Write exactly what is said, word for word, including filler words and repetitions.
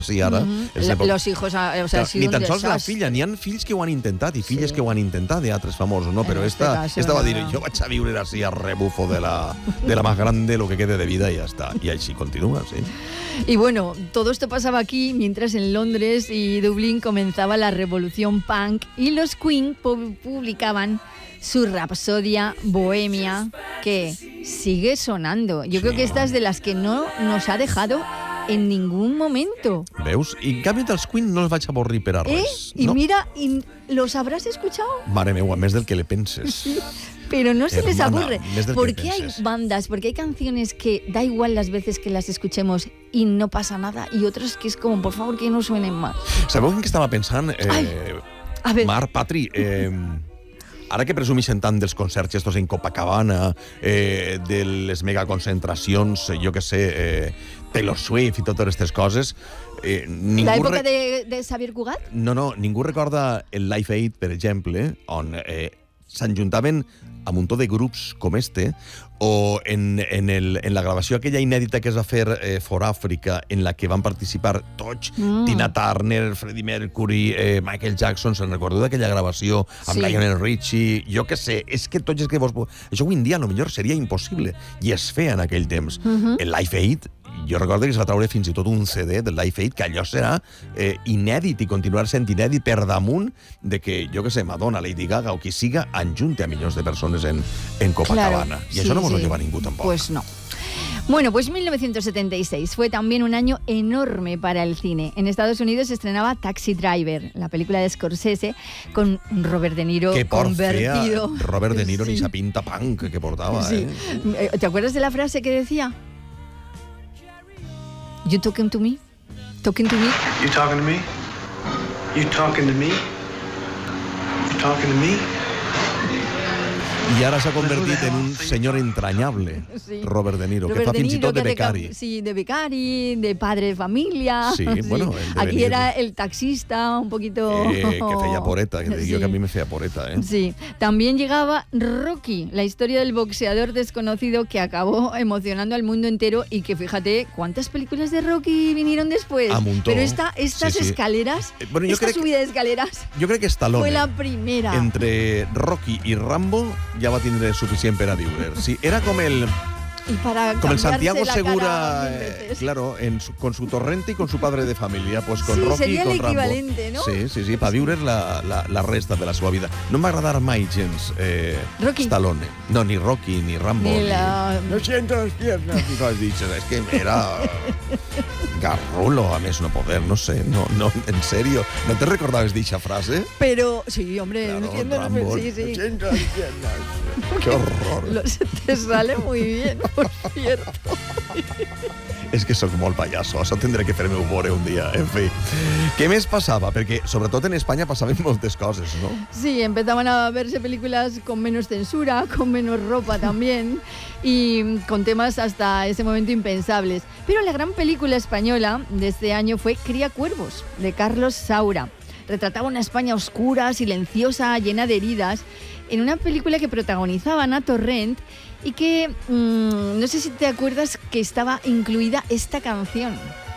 Sí, ara... Mm-hmm. Los hijos, o sea, ha sido ni tan sols la desastre. filla, n'hi ha fills que ho han intentat i filles Sí. que ho han intentat d'altres famosos, no? Però este esta, caso, esta va no. dir, jo vaig a viure así a rebufo de la, de la más grande, lo que quede de vida y ya está. Y así continúa, sí. Y bueno, todo esto pasaba aquí mientras en Londres y Dublín comenzaba la revolución punk y los Queen pu- publicaban su Rapsodia Bohemia, que sigue sonando. Yo Sí. creo que esta es de las que no nos ha dejado en ningún momento. Veus? I en canvi dels Queen no els vaig avorrir per a ¿Eh? res. Y no? mira, y ¿los habrás escuchado? Mare meua, més del que le penses. Sí. Pero no se les Hermana, aburre. més del ¿Por que qué hay penses. bandas? Porque hay canciones que da igual las veces que las escuchemos y no pasa nada, y otras que es como, por favor, que no suenen más. Sabeu en què estava pensant? Eh, Ai, a ver. Mar, Patri, eh, ara que presumixen tant dels concerts estos en Copacabana, eh, de les megaconcentracions, eh, jo que sé, eh, Taylor Swift i totes aquestes coses, eh, ningú... ¿La época re- de, de Xavier Cugat? No, no, ningú recorda el Live Aid, per exemple, on eh, s'enjuntaven a un muntó de grups com este, o en, en, el, en la gravació aquella inèdita que es va fer eh, For Africa, en la que van participar tots, Mm. Tina Turner, Freddie Mercury, eh, Michael Jackson, se'n recordeu d'aquella gravació amb Sí. Lionel Richie? Jo què sé, és que tots els que vos... Això avui en dia, potser seria impossible, i es feia en aquell temps. Mhm. El Live Aid, jo recordo que es va treure fins i tot un C D del Live Aid, que allò serà eh, inèdit i continuar sent inèdit per damunt de que, jo que sé, Madonna, Lady Gaga o qui siga, enjunte a milions de persones en, en Copacabana. Claro, I sí, això no mos sí. ho lleva ningú tampoc. Pues no. Bueno, pues mil novecientos setenta y seis fue también un año enorme para el cine. En Estados Unidos se estrenaba Taxi Driver, la película de Scorsese, con Robert De Niro que por convertido. fea Robert De Niro Sí. ni esa pinta punk que portava, Sí. eh? ¿Te acuerdas de la frase que decía? You talking to me? Talking to me? You talking to me? You talking to me? You talking to me? I ara s'ha convertit en un senyor entranyable, Sí. Robert De Niro, Robert que fa De fins i Niro, tot de que hace becari. cam- Sí, de becari, de padre de familia. Sí, bueno, el de Aquí venir- era el taxista, un poquito... Eh, que feia poreta, que te digo Sí. que a mí me feia poreta, eh? Sí, también llegaba Rocky, la historia del boxeador desconocido que acabó emocionando al mundo entero y que fíjate cuántas películas de Rocky vinieron después. A muntó. Pero esta, estas Sí, sí. escaleras, Eh, bueno, jo esta crec que- subida de escaleras Jo crec que Stallone, fue la primera. entre Rocky i Rambo, ja va tindre suficient per a viure. Sí, era com el... Y para Como el cambiarse Santiago la cara Segura, mil eh, veces. claro, en su- con su torrente y con su padre de familia, pues con Sí, Rocky sería y con el Rambo. equivalente, ¿no? Sí, sí, sí, para viure la, la, la resta de la seva vida. No m'ha agradat mai gens eh, Rocky. Stallone. No, ni Rocky, ni Rambo. Ni la- No siento las piernas. Y tú has dicho, es que era garrulo, a més no poder, no sé, no, no, en serio. ¿No te recordabas dicha frase? Pero, sí, hombre, Claro, entiendo, Rambo. sí, sí. No siento las piernas. Qué horror. Lo- se te sale muy bien, por cierto. És que sóc molt pallasso, això tindré que fer-me humor un dia, en fi. Què més passava? Perquè, sobretot en Espanya, passaven moltes coses, no? Sí, empezaban a verse películas con menos censura, con menos ropa también, y con temas hasta ese momento impensables. Pero la gran película española de este año fue Cría Cuervos, de Carlos Saura. Retrataba una España oscura, silenciosa, llena de heridas, en una película que protagonizaba Ana Torrent y que, mmm, no sé si te acuerdas que estaba incluida esta canción.